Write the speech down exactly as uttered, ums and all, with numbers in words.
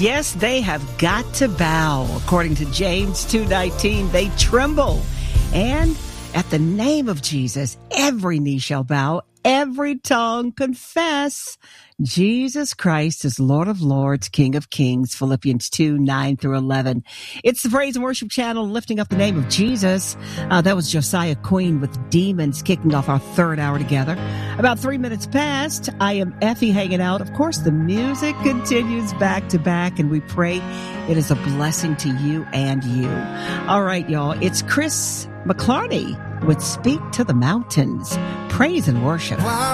Yes, they have got to bow. According to James two nineteen, they tremble. And at the name of Jesus, every knee shall bow, every tongue confess Jesus Christ is Lord of Lords, King of Kings, Philippians two, nine through eleven. It's the Praise and Worship channel lifting up the name of Jesus. Uh, that was Josiah Queen with Demons kicking off our third hour together. About three minutes past, I am Effie hanging out. Of course, the music continues back to back, and we pray it is a blessing to you and you. All right, y'all, it's Chris McClarney with Speak to the Mountains, Praise and Worship.